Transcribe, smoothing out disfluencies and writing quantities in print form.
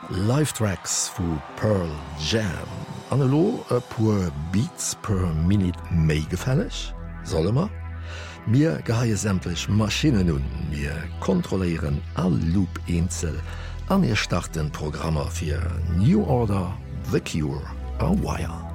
Live-Tracks vu Pearl Jam. Anlo e puer Beats per Minute méi gefälleg? Sollemer? Mir gehaie sämtlech Maschinen nun, mir kontroléieren all Loop-Einzel an ihr starten Programmer fir New Order, The Cure a Wire.